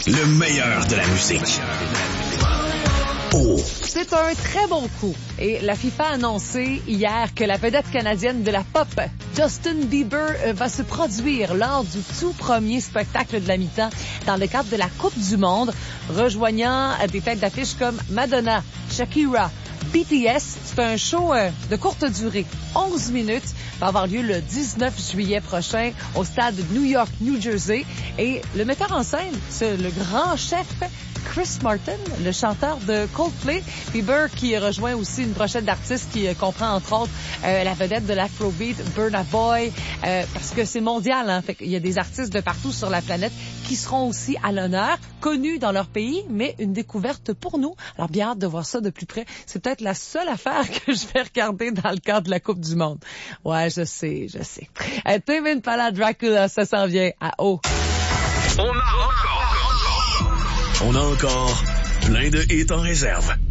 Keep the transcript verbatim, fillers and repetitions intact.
Le meilleur de la musique. Oh. C'est un très bon coup. Et la FIFA a annoncé hier que la vedette canadienne de la pop, Justin Bieber, va se produire lors du tout premier spectacle de la mi-temps dans le cadre de la Coupe du Monde, rejoignant des têtes d'affiche comme Madonna, Shakira, B T S. C'est un show euh, de courte durée, onze minutes, va avoir lieu le dix-neuf juillet prochain au stade de New York, New Jersey. Et le metteur en scène, c'est le grand chef Chris Martin, le chanteur de Coldplay. Bieber qui rejoint aussi une brochette d'artistes qui euh, comprend entre autres euh, la vedette de l'Afrobeat, Burna Boy, euh, parce que c'est mondial, hein. Fait qu'il y a des artistes de partout sur la planète qui seront aussi à l'honneur, connus dans leur pays, mais une découverte pour nous. Alors bien hâte de voir ça de plus près. C'est peut-être la seule affaire que je vais regarder dans le cadre de la Coupe du Monde. Ouais, je sais, je sais. Euh, Tame Impala Dracula, ça s'en vient à haut. On a encore, on a encore plein de hits en réserve.